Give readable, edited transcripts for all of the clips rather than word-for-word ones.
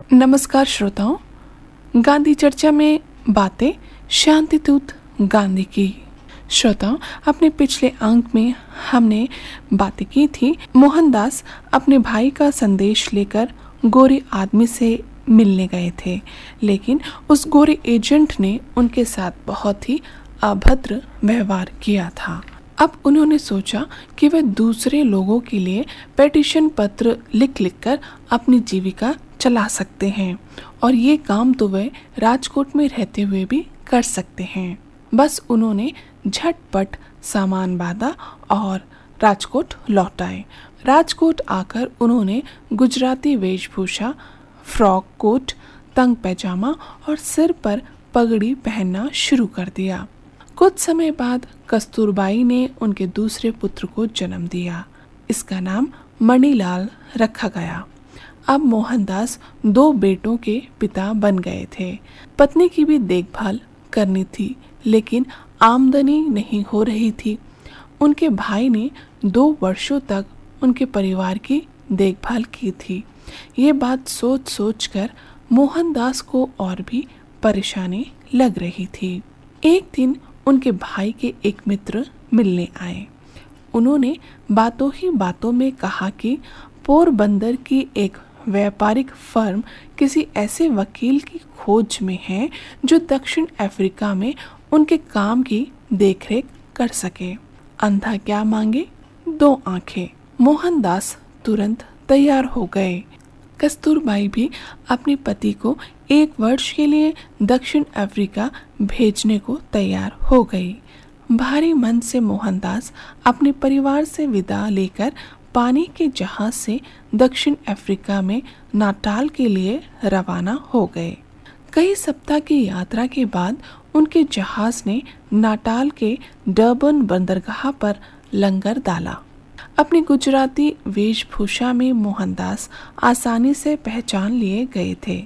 नमस्कार श्रोताओं, गांधी चर्चा में बातें शांतिदूत गांधी की। श्रोताओं, अपने पिछले अंक में हमने बातें की थी। मोहनदास अपने भाई का संदेश लेकर गोरे आदमी से मिलने गए थे, लेकिन उस गोरे एजेंट ने उनके साथ बहुत ही अभद्र व्यवहार किया था। अब उन्होंने सोचा कि वे दूसरे लोगों के लिए पेटिशन पत्र लिख कर अपनी जीविका चला सकते हैं और ये काम तो वे राजकोट में रहते हुए भी कर सकते हैं। बस उन्होंने झटपट सामान बांधा और राजकोट लौट आए। राजकोट आकर उन्होंने गुजराती वेशभूषा, फ्रॉक कोट, तंग पैजामा और सिर पर पगड़ी पहनना शुरू कर दिया। कुछ समय बाद कस्तूरबाई ने उनके दूसरे पुत्र को जन्म दिया। इसका नाम मणिलाल रखा गया। अब मोहनदास 2 बेटों के पिता बन गए थे। पत्नी की भी देखभाल करनी थी, लेकिन आमदनी नहीं हो रही थी। उनके भाई ने 2 वर्षों तक उनके परिवार की देखभाल की थी। ये बात सोच सोच कर मोहनदास को और भी परेशानी लग रही थी। एक दिन उनके भाई के एक मित्र मिलने आए। उन्होंने बातों ही बातों में कहा कि पोरबंदर की एक व्यापारिक फर्म किसी ऐसे वकील की खोज में है जो दक्षिण अफ्रीका में उनके काम की देखरेख कर सके। अंधा क्या मांगे 2 आंखें। मोहनदास तुरंत तैयार हो गए। कस्तूरबाई भी अपने पति को 1 वर्ष के लिए दक्षिण अफ्रीका भेजने को तैयार हो गई। भारी मन से मोहनदास अपने परिवार से विदा लेकर पानी के जहाज से दक्षिण अफ्रीका में नाटाल के लिए रवाना हो गए। कई सप्ताह की यात्रा के बाद उनके जहाज ने नाटाल के डर्बन बंदरगाह पर लंगर डाला। अपनी गुजराती वेशभूषा में मोहनदास आसानी से पहचान लिए गए थे।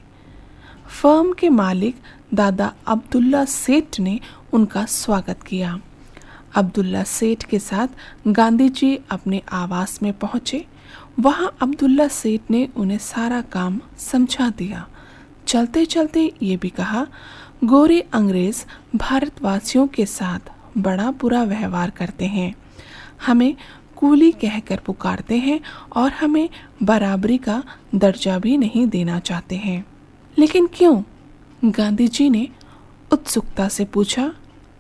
फर्म के मालिक दादा अब्दुल्ला सेठ ने उनका स्वागत किया। अब्दुल्ला सेठ के साथ गांधी जी अपने आवास में पहुंचे। वहां अब्दुल्ला सेठ ने उन्हें सारा काम समझा दिया। चलते चलते ये भी कहा, गोरे अंग्रेज भारतवासियों के साथ बड़ा बुरा व्यवहार करते हैं, हमें कूली कहकर पुकारते हैं और हमें बराबरी का दर्जा भी नहीं देना चाहते हैं। लेकिन क्यों? गांधी जी ने उत्सुकता से पूछा।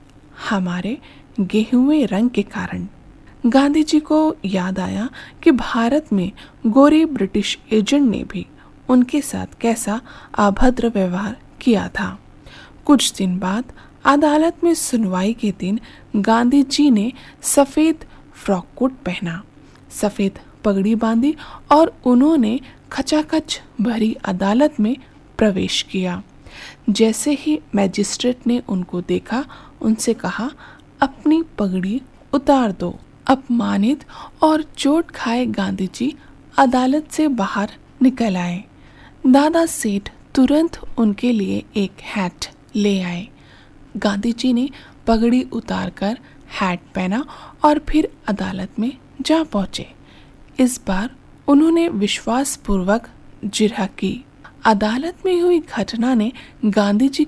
हमारे गेहुए रंग के कारण। गांधी जी को याद आया कि भारत में गोरे ब्रिटिश एजेंट ने भी उनके साथ कैसा अभद्र व्यवहार किया था। कुछ दिन बाद अदालत में सुनवाई के दिन गांधी जी ने सफेद फ्रॉक कोट पहना, सफेद पगड़ी बांधी और उन्होंने खचाखच भरी अदालत में प्रवेश किया। जैसे ही मैजिस्ट्रेट ने उनको देखा, उनसे कहा, अपनी पगड़ी उतार दो। अपमानित और चोट खाए गांधी जी अदालत से बाहर निकल आए। दादा सेठ तुरंत उनके लिए एक हैट ले आए। गांधी जी ने पगड़ी उतारकर हैट पहना और फिर अदालत में जा पहुंचे। इस बार उन्होंने विश्वासपूर्वक जिरह की। अदालत में हुई घटना ने गांधी जी